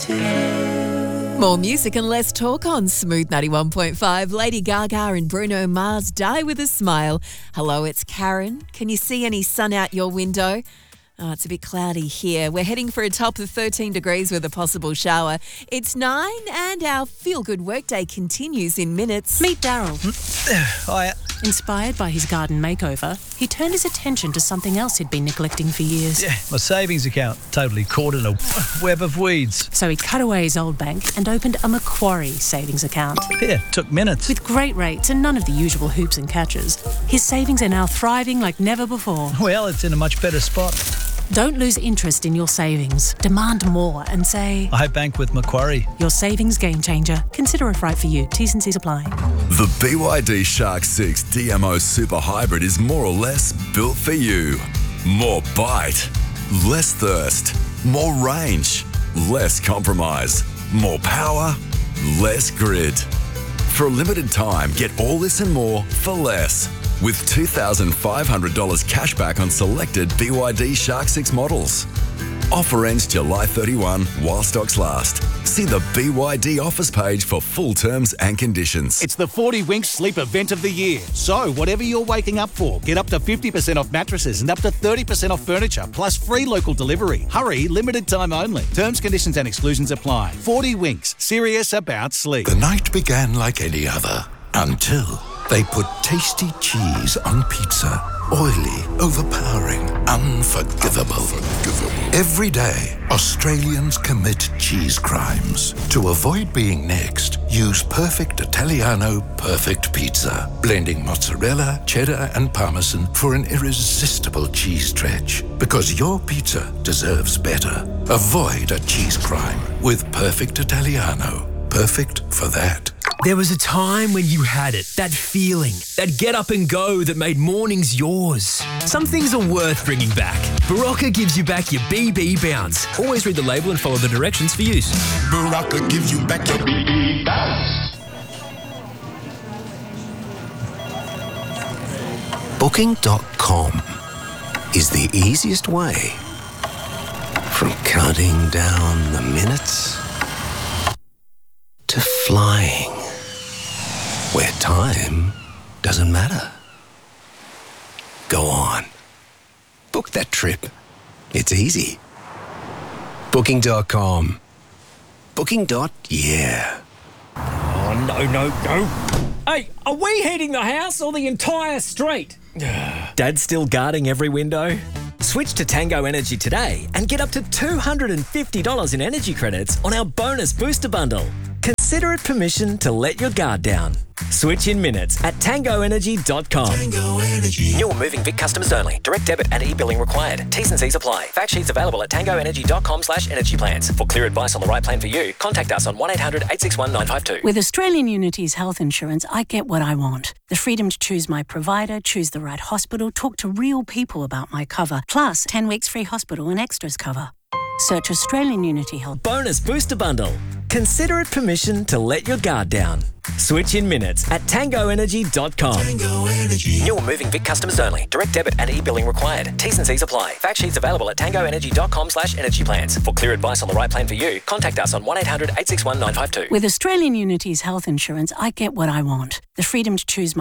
More music and less talk on Smooth 91.5. Lady Gaga and Bruno Mars, Die With a Smile. Hello, it's Karen. Can you see any sun out your window? Oh, it's a bit cloudy here. We're heading for a top of 13 degrees with a possible shower. It's 9 and our feel-good workday continues in minutes. Meet Daryl. Hiya. Inspired by his garden makeover, he turned his attention to something else he'd been neglecting for years. Yeah, my savings account totally caught in a web of weeds. So he cut away his old bank and opened a Macquarie savings account. Yeah, took minutes. With great rates and none of the usual hoops and catches, his savings are now thriving like never before. Well, it's in a much better spot. Don't lose interest in your savings. Demand more and say, I bank with Macquarie. Your savings game changer. Consider if right for you. T's and C's apply. The BYD Shark 6 DMO Super Hybrid is more or less built for you. More bite, less thirst, more range, less compromise, more power, less grid. For a limited time, get all this and more for less. With $2,500 cash back on selected BYD Shark 6 models. Offer ends July 31 while stocks last. See the BYD offers page for full terms and conditions. It's the 40 Winks Sleep Event of the Year. So, whatever you're waking up for, get up to 50% off mattresses and up to 30% off furniture, plus free local delivery. Hurry, limited time only. Terms, conditions and exclusions apply. 40 Winks, serious about sleep. The night began like any other until they put tasty cheese on pizza. Oily, overpowering, unforgivable. Every day, Australians commit cheese crimes. To avoid being next, use Perfect Italiano Perfect Pizza, blending mozzarella, cheddar and parmesan for an irresistible cheese stretch. Because your pizza deserves better. Avoid a cheese crime with Perfect Italiano. Perfect for that. There was a time when you had it, that feeling, that get up and go that made mornings yours. Some things are worth bringing back. Barocca gives you back your BB bounce. Always read the label and follow the directions for use. Barocca gives you back your BB bounce. Booking.com is the easiest way from counting down the minutes to flying, where time doesn't matter. Go on. Book that trip. It's easy. Booking.com. Booking.yeah. Oh, no. Hey, are we heating the house or the entire street? Dad's still guarding every window? Switch to Tango Energy today and get up to $250 in energy credits on our bonus booster bundle. Consider it permission to let your guard down. Switch in minutes at tangoenergy.com. Tango Energy. New or moving Vic customers only. Direct debit and e-billing required. T's and C's apply. Fact sheets available at tangoenergy.com/energy plans. For clear advice on the right plan for you, contact us on 1-800-861-952. With Australian Unity's health insurance, I get what I want. The freedom to choose my provider, choose the right hospital, talk to real people about my cover, plus 10 weeks free hospital and extras cover. Search Australian Unity Health. Bonus booster bundle. Consider it permission to let your guard down. Switch in minutes at tangoenergy.com. Tango Energy. New or moving Vic customers only. Direct debit and e-billing required. T's and C's apply. Fact sheets available at tangoenergy.com/energy plans. For clear advice on the right plan for you, contact us on 1-800-861-952. With Australian Unity's health insurance, I get what I want. The freedom to choose my